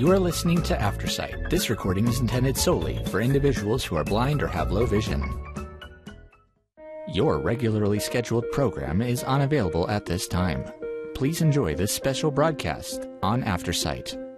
You are listening to Aftersight. This recording is intended solely for individuals who are blind or have low vision. Your regularly scheduled program is unavailable at this time. Please enjoy this special broadcast on Aftersight.